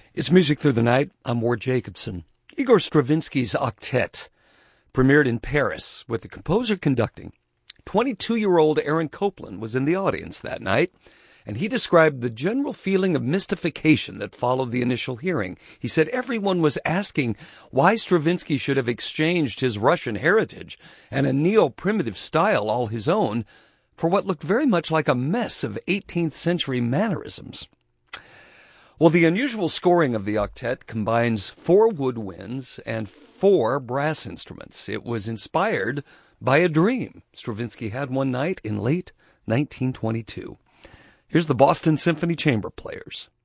It's Music Through the Night. I'm Ward Jacobson. Igor Stravinsky's Octet premiered in Paris with the composer conducting. 22-year-old Aaron Copland was in the audience that night, and he described the general feeling of mystification that followed the initial hearing. He said everyone was asking why Stravinsky should have exchanged his Russian heritage and a neo-primitive style all his own for what looked very much like a mess of 18th century mannerisms. Well, the unusual scoring of the octet combines 4 woodwinds and 4 brass instruments. It was inspired by a dream Stravinsky had one night in late 1922. Here's the Boston Symphony Chamber Players.